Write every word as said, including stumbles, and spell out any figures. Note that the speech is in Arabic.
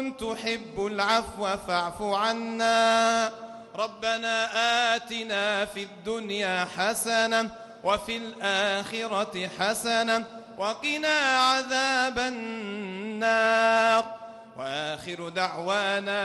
تحب العفو فاعف عنا. ربنا آتنا في الدنيا حسنة وفي الآخرة حسنة وقنا عذاب النار. وآخر دعوانا